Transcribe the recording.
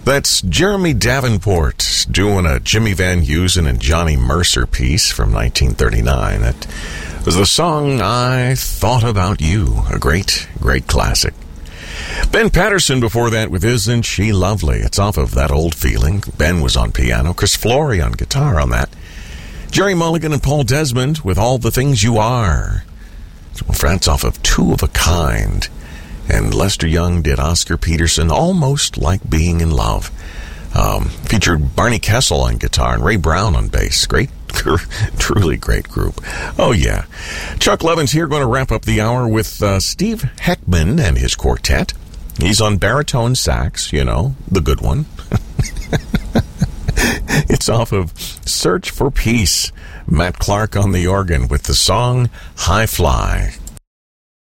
That's Jeremy Davenport doing a Jimmy Van Heusen and Johnny Mercer piece from 1939. That was the song I Thought About You, a great, great classic. Ben Patterson before that with Isn't She Lovely? It's off of That Old Feeling. Ben was on piano, Chris Flory on guitar on that. Jerry Mulligan and Paul Desmond with All the Things You Are. That's off of Two of a Kind. And Lester Young did Oscar Peterson, Almost Like Being in Love. Featured Barney Kessel on guitar and Ray Brown on bass. Great, truly great group. Oh, yeah. Chuck Levin's here, going to wrap up the hour with Steve Heckman and his quartet. He's on baritone sax, you know, the good one. It's off of Search for Peace. Matt Clark on the organ with the song High Fly.